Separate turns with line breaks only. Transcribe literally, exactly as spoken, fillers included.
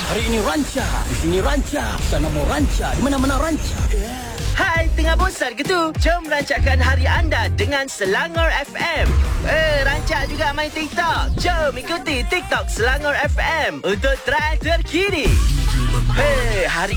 Hari ini ranca, di sini ranca, sana mau ranca, di mana-mana ranca.
Hai, tengah bosan ke tu? Jom rancakan hari anda dengan Selangor F M. Eh, rancak juga main TikTok. Jom ikuti TikTok Selangor F M untuk trend terkini. Hei, hari